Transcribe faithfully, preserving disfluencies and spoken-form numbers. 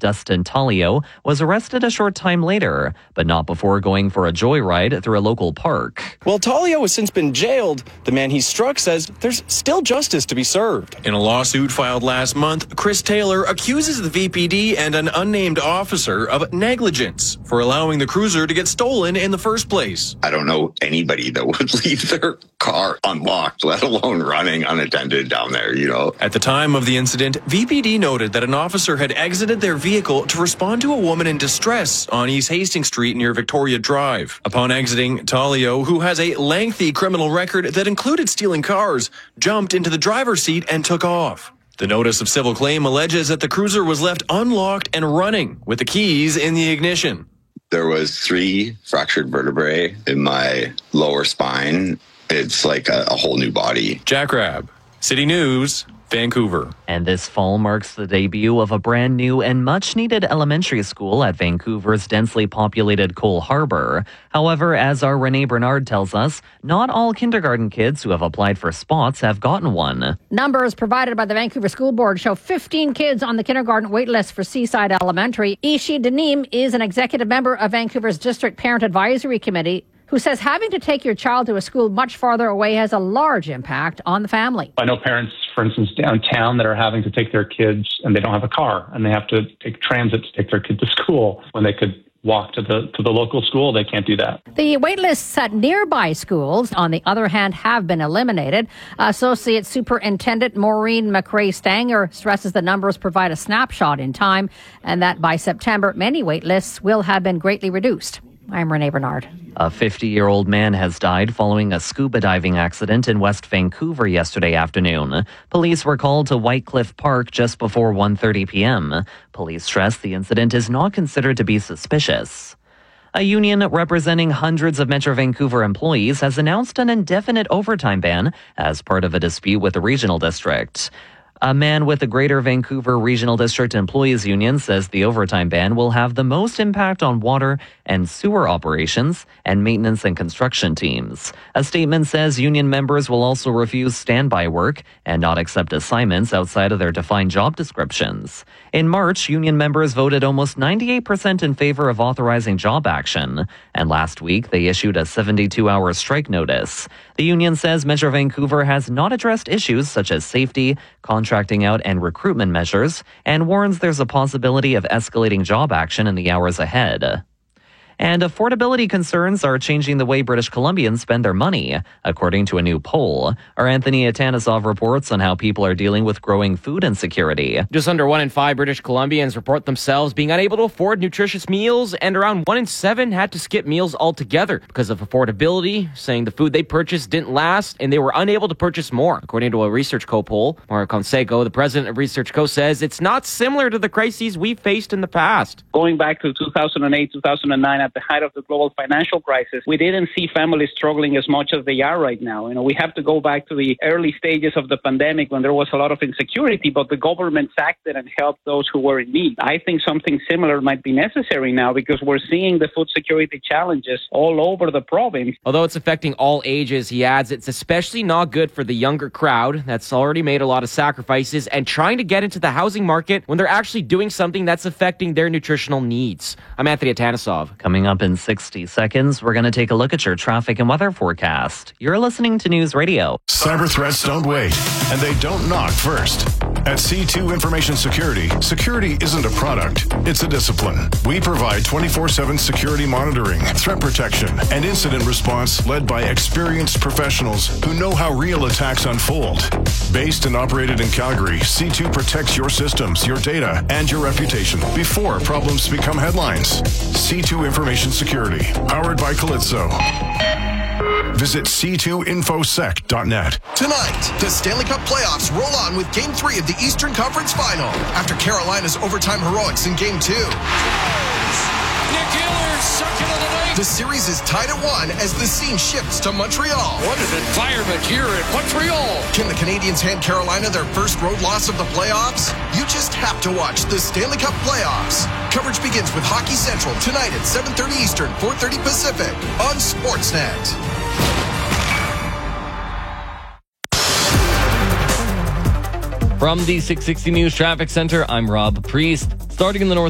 Dustin Talio, was arrested a short time later, but not before going for a joyride through a local park. While Talio has since been jailed, the man he struck says there's still justice to be served. In a lawsuit filed last month, Chris Taylor accuses the V P D and an unnamed officer of negligence for allowing the cruiser to get stolen in the first place. I don't know anybody that would leave their car unlocked, let alone running unattended down there, you know. At the time of the incident, V P D noted that an officer had exited their vehicle to respond to a woman in distress on East Hastings Street near Victoria Drive. Upon exiting, Talio, who has a lengthy criminal record that included stealing cars, jumped into the driver's seat and took off. The notice of civil claim alleges that the cruiser was left unlocked and running with the keys in the ignition. There was three fractured vertebrae in my lower spine. It's like a, a whole new body. Jack Rabb, City News, Vancouver. And this fall marks the debut of a brand new and much needed elementary school at Vancouver's densely populated Cole Harbour. However, as our Renee Bernard tells us, not all kindergarten kids who have applied for spots have gotten one. Numbers provided by the Vancouver School Board show fifteen kids on the kindergarten waitlist for Seaside Elementary. Ishi Denim is an executive member of Vancouver's District Parent Advisory Committee, who says having to take your child to a school much farther away has a large impact on the family. I know parents, for instance, downtown that are having to take their kids and they don't have a car and they have to take transit to take their kid to school when they could walk to the to the local school. They can't do that. The wait lists at nearby schools, on the other hand, have been eliminated. Associate Superintendent Maureen McRae-Stanger stresses the numbers provide a snapshot in time and that by September, many wait lists will have been greatly reduced. I'm Renee Bernard. A fifty-year-old man has died following a scuba diving accident in West Vancouver yesterday afternoon. Police were called to Whitecliff Park just before one thirty p.m. Police stress the incident is not considered to be suspicious. A union representing hundreds of Metro Vancouver employees has announced an indefinite overtime ban as part of a dispute with the regional district. A man with the Greater Vancouver Regional District Employees Union says the overtime ban will have the most impact on water and sewer operations and maintenance and construction teams. A statement says union members will also refuse standby work and not accept assignments outside of their defined job descriptions. In March, union members voted almost ninety-eight percent in favor of authorizing job action, and last week they issued a seventy-two hour strike notice. The union says Metro Vancouver has not addressed issues such as safety, contracting out, and recruitment measures, and warns there's a possibility of escalating job action in the hours ahead. And affordability concerns are changing the way British Columbians spend their money, according to a new poll. Our Anthony Atanasov reports on how people are dealing with growing food insecurity. Just under one in five British Columbians report themselves being unable to afford nutritious meals, and around one in seven had to skip meals altogether because of affordability, saying the food they purchased didn't last and they were unable to purchase more. According to a Research Co poll, Mario Conseco, the president of Research Co, says it's not similar to the crises we've faced in the past. Going back to two thousand eight, two thousand nine, at the height of the global financial crisis, we didn't see families struggling as much as they are right now. You know, we have to go back to the early stages of the pandemic when there was a lot of insecurity, but the government acted and helped those who were in need. I think something similar might be necessary now because we're seeing the food security challenges all over the province. Although it's affecting all ages, he adds it's especially not good for the younger crowd that's already made a lot of sacrifices and trying to get into the housing market when they're actually doing something that's affecting their nutritional needs. I'm Anthony Atanasov. Coming up in sixty seconds, we're going to take a look at your traffic and weather forecast. You're listening to News Radio. Cyber threats don't wait, and they don't knock first. At C two Information Security, security isn't a product, it's a discipline. We provide twenty-four seven security monitoring, threat protection, and incident response led by experienced professionals who know how real attacks unfold. Based and operated in Calgary, C two protects your systems, your data, and your reputation before problems become headlines. C two Information Security, powered by Calypso. Visit c two infosec dot net. Tonight, the Stanley Cup playoffs roll on with Game three of the Eastern Conference Final after Carolina's overtime heroics in Game two. Nick Hiller, second of the night. The series is tied at one as the scene shifts to Montreal. What an environment here in Montreal. Can the Canadiens hand Carolina their first road loss of the playoffs? You just have to watch the Stanley Cup playoffs. Coverage begins with Hockey Central tonight at seven thirty Eastern, four thirty Pacific on Sportsnet. From the six sixty News Traffic Center, I'm Rob Priest. Starting in the north